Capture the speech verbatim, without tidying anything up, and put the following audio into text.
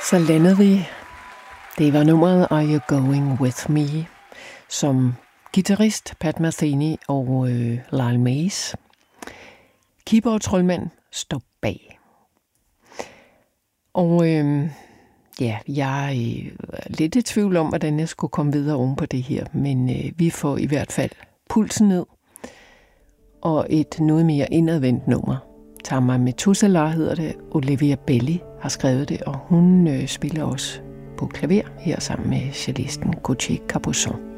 Så landede vi. Det var nummeret Are You Going With Me, som guitarist Pat Metheny og øh, Lyle Mays. Keyboard-troldmand står bag. Og øh, ja, jeg er lidt i tvivl om, hvordan jeg skulle komme videre oven på det her, men øh, vi får i hvert fald pulsen ned, og et noget mere indadvendt nummer. Tama Methuselah hedder det. Olivia Belli har skrevet det, og hun øh, spiller også på klaver her sammen med cellisten Gauthier Capuçon.